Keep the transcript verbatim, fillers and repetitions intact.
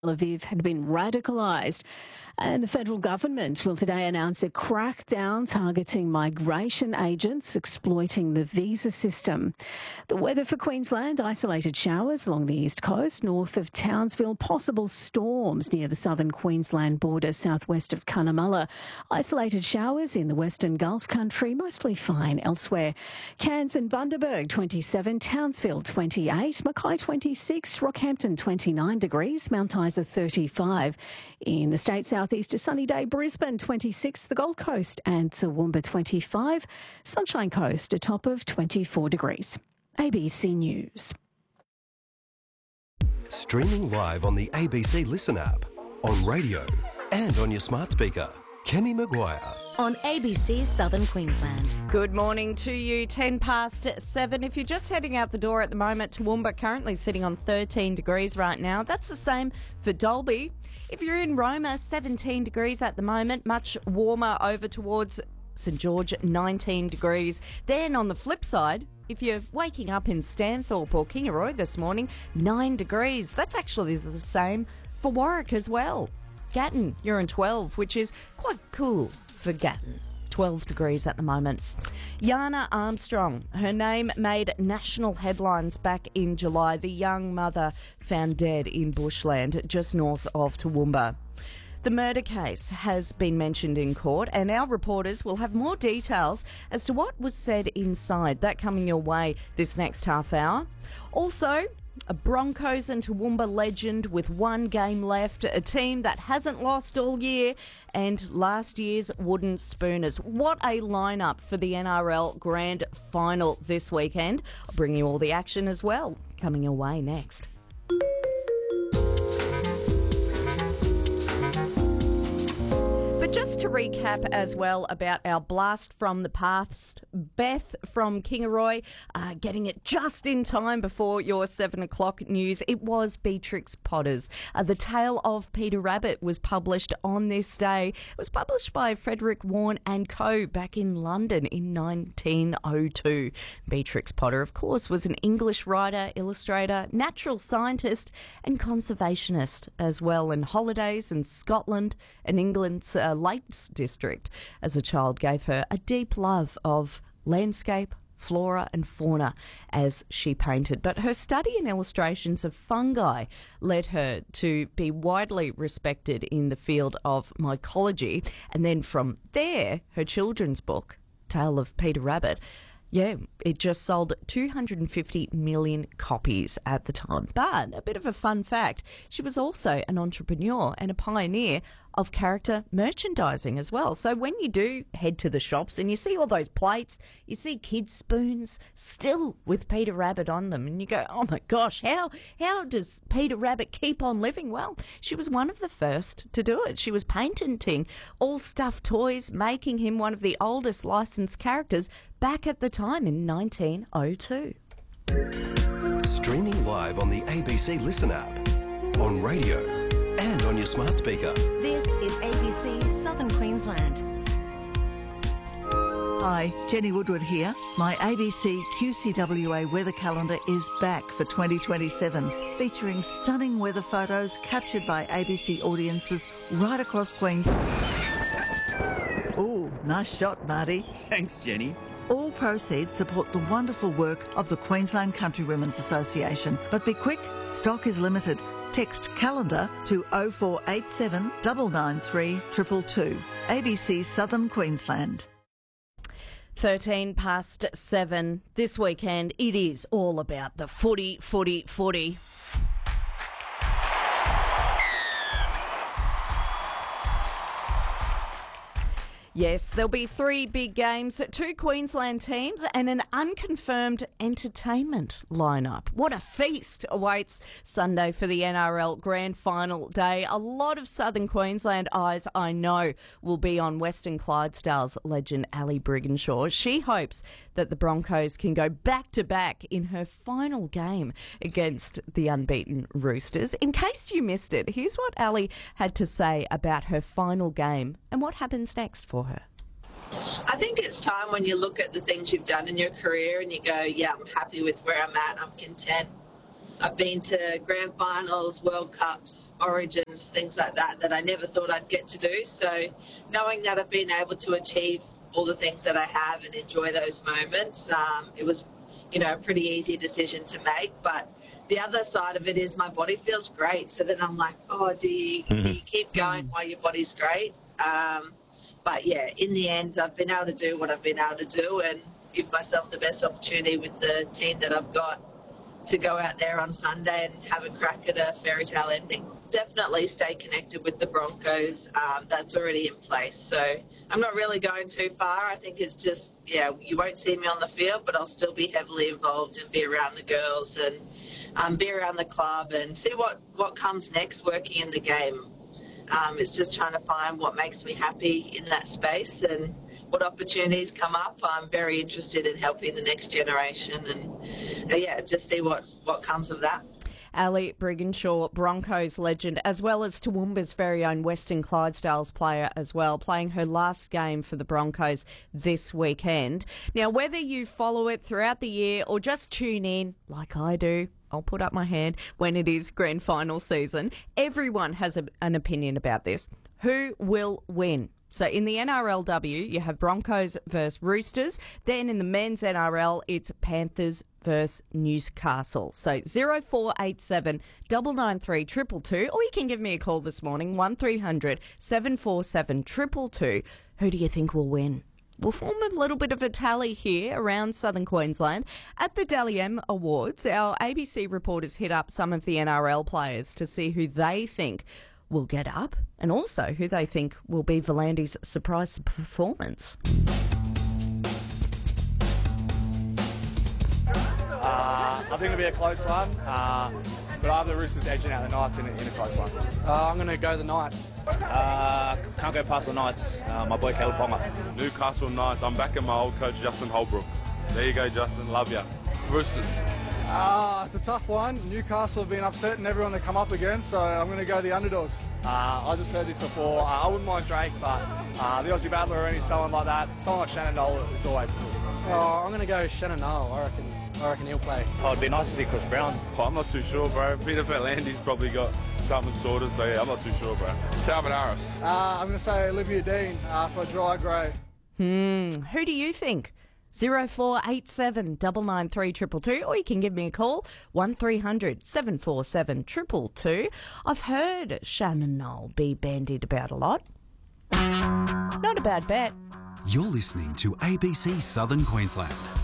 Tel Aviv had been radicalised. And the federal government will today announce a crackdown targeting migration agents exploiting the visa system. The weather for Queensland: isolated showers along the east coast, north of Townsville, possible storms near the southern Queensland border, southwest of Cunnamulla. Isolated showers in the western Gulf country, mostly fine elsewhere. Cairns and Bundaberg twenty-seven, Townsville twenty-eight, Mackay twenty-six, Rockhampton twenty-nine degrees, Mount Isa thirty-five. In the state southeast, a sunny day. Brisbane twenty-six, the Gold Coast and Toowoomba twenty-five, Sunshine Coast a top of twenty-four degrees. A B C News. Streaming live on the A B C Listen app, on radio and on your smart speaker. Kenny Maguire. On A B C Southern Queensland. Good morning to you. ten past seven. If you're just heading out the door at the moment, Toowoomba currently sitting on thirteen degrees right now. That's the same for Dalby. If you're in Roma, seventeen degrees at the moment, much warmer over towards St George, nineteen degrees. Then on the flip side, if you're waking up in Stanthorpe or Kingaroy this morning, nine degrees. That's actually the same for Warwick as well. Gatton, you're in twelve, which is quite cool for Gatton. twelve degrees at the moment. Yana Armstrong, her name made national headlines back in July. The young mother found dead in bushland just north of Toowoomba. The murder case has been mentioned in court, and our reporters will have more details as to what was said inside. That coming your way this next half hour. Also, a Broncos and Toowoomba legend with one game left, a team that hasn't lost all year, and last year's Wooden Spooners. What a lineup for the N R L Grand Final this weekend. I'll bring you all the action as well, coming your way next. But just to recap as well about our blast from the past, Beth from Kingaroy, uh, getting it just in time before your seven o'clock news. It was Beatrix Potter's. Uh, the Tale of Peter Rabbit was published on this day. It was published by Frederick Warne and Co. back in London in nineteen oh two. Beatrix Potter, of course, was an English writer, illustrator, natural scientist and conservationist as well, and holidays in Scotland and England's uh, Lakes District as a child gave her a deep love of landscape, flora and fauna as she painted. But her study and illustrations of fungi led her to be widely respected in the field of mycology. And then from there, her children's book, Tale of Peter Rabbit, yeah, it just sold two hundred fifty million copies at the time. But a bit of a fun fact, she was also an entrepreneur and a pioneer of character merchandising as well. So when you do head to the shops and you see all those plates, you see kids' spoons still with Peter Rabbit on them, and you go, oh my gosh, how how does Peter Rabbit keep on living? Well, she was one of the first to do it. She was patenting all stuffed toys, making him one of the oldest licensed characters back at the time in nineteen oh two. Streaming live on the A B C Listen app, on radio and on your smart speaker. This is A B C Southern Queensland. Hi, Jenny Woodward here. My A B C Q C W A weather calendar is back for twenty twenty-seven, featuring stunning weather photos captured by A B C audiences right across Queensland. Ooh, nice shot, Marty. Thanks, Jenny. All proceeds support the wonderful work of the Queensland Country Women's Association. But be quick, stock is limited. Text calendar to oh four eight seven, nine nine three, two two two. A B C Southern Queensland. thirteen past seven. This weekend, it is all about the footy, footy, footy. Yes, there'll be three big games, two Queensland teams and an unconfirmed entertainment lineup. What a feast awaits Sunday for the N R L Grand Final day. A lot of Southern Queensland eyes, I know, will be on Western Clydesdale's legend Ali Brigginshaw. She hopes that the Broncos can go back-to-back in her final game against the unbeaten Roosters. In case you missed it, here's what Ali had to say about her final game and what happens next for her. I think it's time when you look at the things you've done in your career and you go, yeah, I'm happy with where I'm at, I'm content. I've been to grand finals, World Cups, Origins, things like that, that I never thought I'd get to do. So knowing that I've been able to achieve all the things that I have and enjoy those moments, um, it was, you know, a pretty easy decision to make. But the other side of it is my body feels great. So then I'm like, oh, do you, do you keep going while your body's great? Um, but yeah, in the end, I've been able to do what I've been able to do and give myself the best opportunity with the team that I've got to go out there on Sunday and have a crack at a fairy tale ending. Definitely stay connected with the Broncos. Um, that's already in place. So I'm not really going too far. I think it's just, yeah, you won't see me on the field, but I'll still be heavily involved and be around the girls and um, be around the club and see what, what comes next working in the game. Um, it's just trying to find what makes me happy in that space and what opportunities come up. I'm very interested in helping the next generation and, uh, yeah, just see what, what comes of that. Ali Brigginshaw, Broncos legend, as well as Toowoomba's very own Western Clydesdales player as well, playing her last game for the Broncos this weekend. Now, whether you follow it throughout the year or just tune in, like I do, I'll put up my hand when it is grand final season, everyone has a, an opinion about this. Who will win? So in the N R L W, you have Broncos versus Roosters. Then in the men's N R L, it's Panthers versus Newcastle. So zero four eight seven nine nine three two two two, or you can give me a call this morning, one three hundred seven four seven two two two. Who do you think will win? We'll form a little bit of a tally here around southern Queensland. At the Dally M Awards, our A B C reporters hit up some of the N R L players to see who they think will get up and also who they think will be Volandi's surprise performance. Uh, I think it'll be a close one, uh, but I have the Roosters edging out the Knights in a, in a close one. Uh, I'm going to go the Knights. Uh, can't go past the Knights. Uh, my boy Caleb Ponga. Newcastle Knights. I'm backing my old coach Justin Holbrook. There you go, Justin. Love ya. Roosters. Uh, it's a tough one. Newcastle have been upsetting everyone they come up against, so I'm going to go the underdogs. Uh, I just heard this before. Uh, I wouldn't mind Drake, but uh, the Aussie battler or any someone like that, someone like Shannon Knoll, it's always good. Oh, I'm going to go Shannon Knoll. I reckon. I reckon he'll play. Oh, it'd be nice to see Chris Brown. Oh, I'm not too sure, bro. Peter Verlandy's probably got something sorted, so yeah, I'm not too sure, bro. Calvin Harris. Uh, I'm going to say Olivia Dean uh, for dry grey. Hmm. Who do you think? zero four eight seven nine nine three two two two, or you can give me a call, one three hundred seven four seven two two two. I've heard Shannon Knoll be bandied about a lot. Not a bad bet. You're listening to A B C Southern Queensland.